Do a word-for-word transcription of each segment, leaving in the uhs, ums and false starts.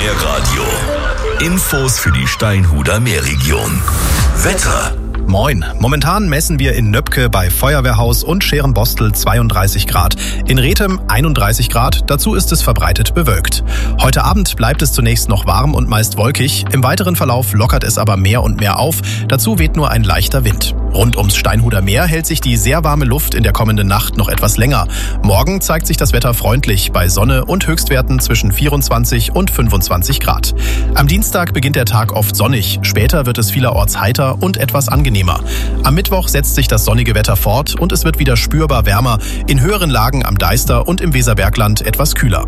Meerradio. Infos für die Steinhuder Meerregion. Wetter. Moin. Momentan messen wir in Nöpke bei Feuerwehrhaus und Scherenbostel zweiunddreißig Grad. In Rethem einunddreißig Grad, dazu ist es verbreitet bewölkt. Heute Abend bleibt es zunächst noch warm und meist wolkig. Im weiteren Verlauf lockert es aber mehr und mehr auf. Dazu weht nur ein leichter Wind. Rund ums Steinhuder Meer hält sich die sehr warme Luft in der kommenden Nacht noch etwas länger. Morgen zeigt sich das Wetter freundlich bei Sonne und Höchstwerten zwischen vierundzwanzig und fünfundzwanzig Grad. Am Dienstag beginnt der Tag oft sonnig. Später wird es vielerorts heiter und etwas angenehmer. Am Mittwoch setzt sich das sonnige Wetter fort und es wird wieder spürbar wärmer. In höheren Lagen am Deister und im Weserbergland etwas kühler.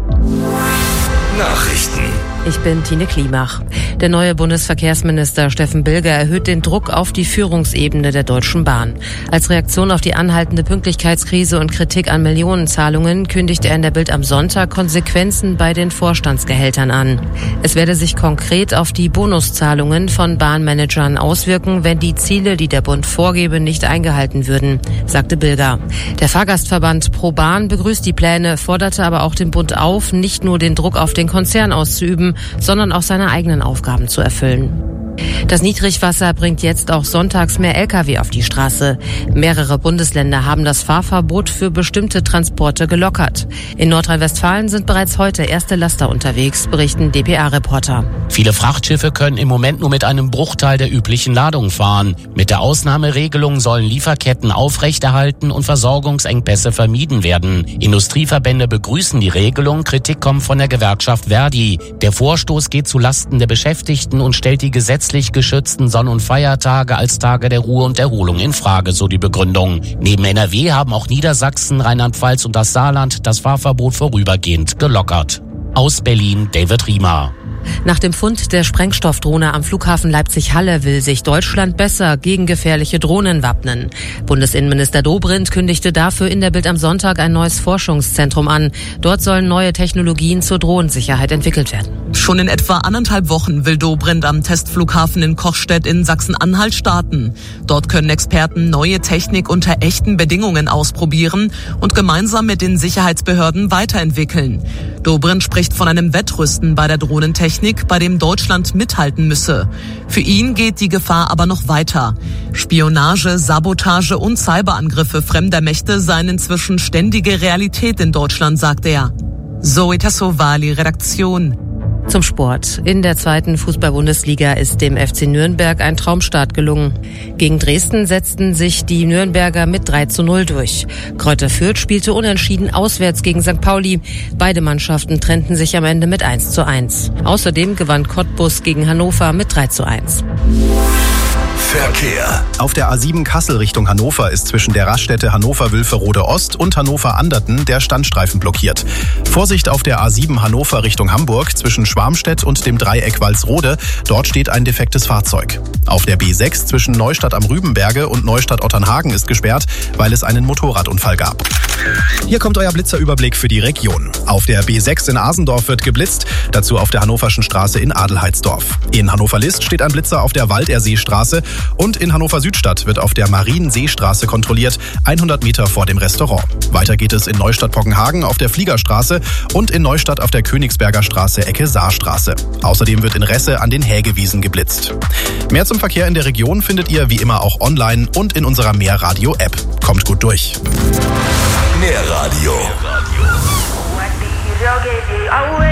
Nachrichten. Ich bin Tine Klimach. Der neue Bundesverkehrsminister Steffen Bilger erhöht den Druck auf die Führungsebene der Deutschen Bahn. Als Reaktion auf die anhaltende Pünktlichkeitskrise und Kritik an Millionenzahlungen kündigt er in der Bild am Sonntag Konsequenzen bei den Vorstandsgehältern an. Es werde sich konkret auf die Bonuszahlungen von Bahnmanagern auswirken, wenn die Ziele, die der Bund vorgebe, nicht eingehalten würden, sagte Bilger. Der Fahrgastverband ProBahn begrüßt die Pläne, forderte aber auch den Bund auf, nicht nur den Druck auf den Konzern auszuüben, sondern auch seine eigenen Aufgaben zu erfüllen. Das Niedrigwasser bringt jetzt auch sonntags mehr L K W auf die Straße. Mehrere Bundesländer haben das Fahrverbot für bestimmte Transporte gelockert. In Nordrhein-Westfalen sind bereits heute erste Laster unterwegs, berichten D P A-Reporter. Viele Frachtschiffe können im Moment nur mit einem Bruchteil der üblichen Ladung fahren. Mit der Ausnahmeregelung sollen Lieferketten aufrechterhalten und Versorgungsengpässe vermieden werden. Industrieverbände begrüßen die Regelung, Kritik kommt von der Gewerkschaft Verdi. Der Vorstoß geht zu Lasten der Beschäftigten und stellt die gesetzlichen geschützten Sonn- und Feiertage als Tage der Ruhe und Erholung in Frage, so die Begründung. Neben N R W haben auch Niedersachsen, Rheinland-Pfalz und das Saarland das Fahrverbot vorübergehend gelockert. Aus Berlin, David Riemer. Nach dem Fund der Sprengstoffdrohne am Flughafen Leipzig-Halle will sich Deutschland besser gegen gefährliche Drohnen wappnen. Bundesinnenminister Dobrindt kündigte dafür in der Bild am Sonntag ein neues Forschungszentrum an. Dort sollen neue Technologien zur Drohnensicherheit entwickelt werden. Schon in etwa anderthalb Wochen will Dobrindt am Testflughafen in Kochstedt in Sachsen-Anhalt starten. Dort können Experten neue Technik unter echten Bedingungen ausprobieren und gemeinsam mit den Sicherheitsbehörden weiterentwickeln. Dobrindt spricht von einem Wettrüsten bei der Drohnentechnik, bei dem Deutschland mithalten müsse. Für ihn geht die Gefahr aber noch weiter. Spionage, Sabotage und Cyberangriffe fremder Mächte seien inzwischen ständige Realität in Deutschland, sagt er. Zoe Tassovali, Redaktion. Zum Sport. In der zweiten Fußball-Bundesliga ist dem F C Nürnberg ein Traumstart gelungen. Gegen Dresden setzten sich die Nürnberger mit drei zu null durch. Greuther Fürth spielte unentschieden auswärts gegen Sankt Pauli. Beide Mannschaften trennten sich am Ende mit eins zu eins. Außerdem gewann Cottbus gegen Hannover mit drei zu eins. Verkehr. Auf der A sieben Kassel Richtung Hannover ist zwischen der Raststätte Hannover-Wülferode Ost und Hannover-Anderten der Standstreifen blockiert. Vorsicht auf der A sieben Hannover Richtung Hamburg zwischen Schwarmstedt und dem Dreieck Walsrode. Dort steht ein defektes Fahrzeug. Auf der B sechs zwischen Neustadt am Rübenberge und Neustadt-Otternhagen ist gesperrt, weil es einen Motorradunfall gab. Hier kommt euer Blitzerüberblick für die Region. Auf der B sechs in Asendorf wird geblitzt, dazu auf der Hannoverschen Straße in Adelheidsdorf. In Hannover-List steht ein Blitzer auf der Walderseestraße und in Hannover-Südstadt wird auf der Marienseestraße kontrolliert, hundert Meter vor dem Restaurant. Weiter geht es in Neustadt-Pockenhagen auf der Fliegerstraße und in Neustadt auf der Königsberger Straße Ecke Saarstraße. Außerdem wird in Resse an den Hägewiesen geblitzt. Mehr zum Verkehr in der Region findet ihr wie immer auch online und in unserer Meerradio-App. Kommt gut durch. Meerradio.